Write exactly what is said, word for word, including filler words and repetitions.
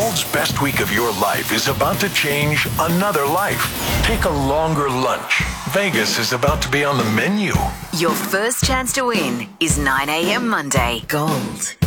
Gold's best week of your life is about to change another life. Take a longer lunch. Vegas is about to be on the menu. Your first chance to win is nine a.m. Monday. Gold.